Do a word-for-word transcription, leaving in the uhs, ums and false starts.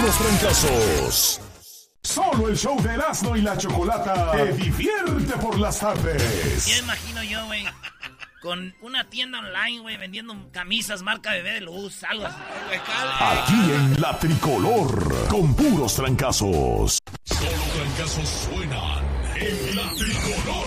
puros trancazos. Solo el show de Erasmo y la Chocolata te divierte por las tardes. Ya imagino yo, güey, con una tienda online, güey, vendiendo camisas marca Bebé de Luz, algo así. Aquí en La Tricolor, con puros trancazos. Solo trancazos suenan en La Tricolor.